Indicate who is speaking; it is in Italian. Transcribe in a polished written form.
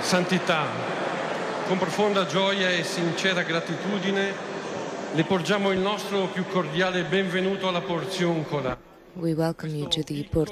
Speaker 1: Santità, con profonda gioia e sincera gratitudine le porgiamo il nostro più cordiale benvenuto alla Porziuncola.
Speaker 2: We welcome you to the